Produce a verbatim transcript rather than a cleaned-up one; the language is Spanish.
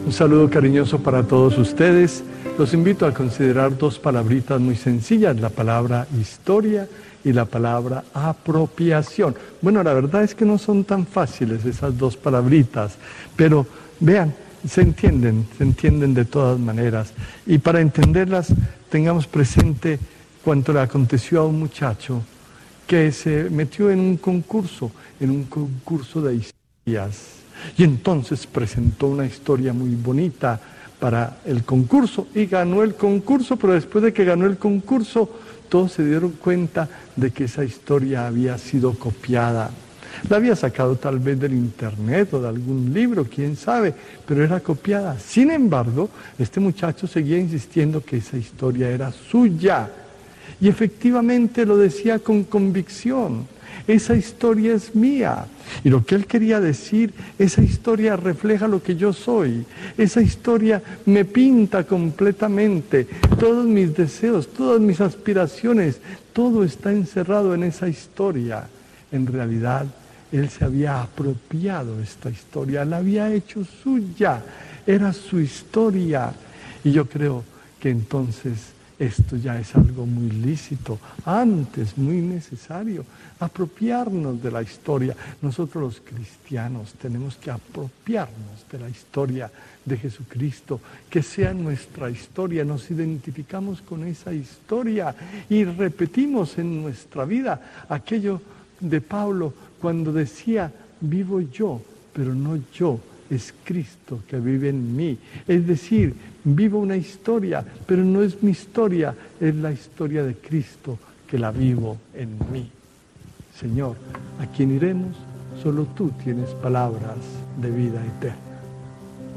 Un saludo cariñoso para todos ustedes. Los invito a considerar dos palabritas muy sencillas, la palabra historia y la palabra apropiación. Bueno, la verdad es que no son tan fáciles esas dos palabritas, pero vean, se entienden, se entienden de todas maneras. Y para entenderlas, tengamos presente cuanto le aconteció a un muchacho que se metió en un concurso, en un concurso de historias. Y entonces presentó una historia muy bonita para el concurso y ganó el concurso, pero después de que ganó el concurso, todos se dieron cuenta de que esa historia había sido copiada. La había sacado tal vez del internet o de algún libro, quién sabe, pero era copiada. Sin embargo, este muchacho seguía insistiendo que esa historia era suya. Y efectivamente lo decía con convicción. Esa historia es mía. Y lo que él quería decir, esa historia refleja lo que yo soy. Esa historia me pinta completamente. Todos mis deseos, todas mis aspiraciones, todo está encerrado en esa historia. En realidad, él se había apropiado de esta historia, la había hecho suya. Era su historia. Y yo creo que entonces esto ya es algo muy lícito, antes muy necesario, apropiarnos de la historia. Nosotros los cristianos tenemos que apropiarnos de la historia de Jesucristo, que sea nuestra historia, nos identificamos con esa historia y repetimos en nuestra vida aquello de Pablo cuando decía, vivo yo, pero no yo, es Cristo que vive en mí. Es decir, vivo una historia, pero no es mi historia, es la historia de Cristo que la vivo en mí. Señor, ¿a quién iremos? Solo tú tienes palabras de vida eterna.